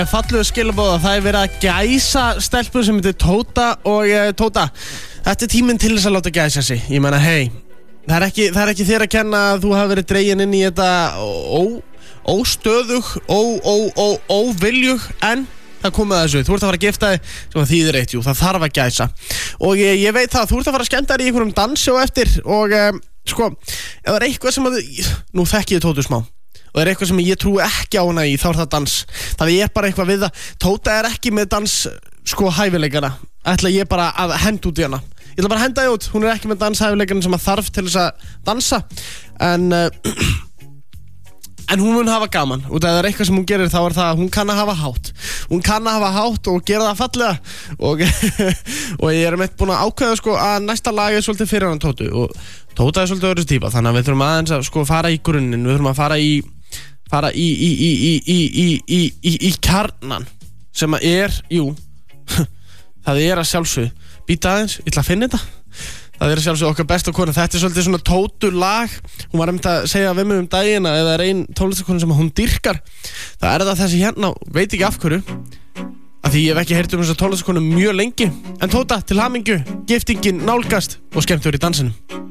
fallegu skilaboð að það verið að gæsa stelpu sem heitir Tóta og Tóta, þetta tíminn til þess að láta gæsa sig. Ég meina, hey, það er ekki þér að kenna að þú hafi verið dregin inn í þetta óstöðug, óviljug, en það komið að þessu. Þú ert að fara að gifta þig sem að þýðir eitt, jú, það þarf að gæsa. Og ég veit það, þú ert að fara að skemmta þér í einhverjum dansi og eftir og sko, ef það er eitthvað sem að nú þekki ég Tótu smá og það er eitthvað sem ég trúi ekki á hana í, þá er það dans. Það er bara eitthvað við það. Tóta er ekki með dans, sko, hæfileikana. Ætla ég bara að henda út í hana. Ég ætla bara að henda þig út. Hún er ekki með danshæfileikana sem að þarf til þess að dansa. En hún mun hafa gaman. Og það er eitthvað sem hún gerir, þá er það að hún kann að hafa hátt. Hún kann að hafa hátt og gera það fallega. Og ég meitt búin að ákveða, sko, að næsta lag er svolítið fyrir hann Tótu. Og Tóta er svolítið öðru típa, þannig að við þurfum aðeins að, sko, fara í grunninn. Við þurfum að fara í kjarnan sem að jú, það er að sjálfsögðu. Býta aðeins, ég ætla að finna þetta. Það er að sjálfsögðu okkar besta kona. Þetta er svolítið svona Tótu lag. Hún var að segja við mig daginn að ef það er ein tónlistakona sem hún dýrkar, það er það þessi hérna, veit ekki af hverju, af því ég hef ekki heyrt þessa tónlistakonu mjög lengi. En Tóta, til hamingju, giftingin nálgast og skemmtur í dansinum.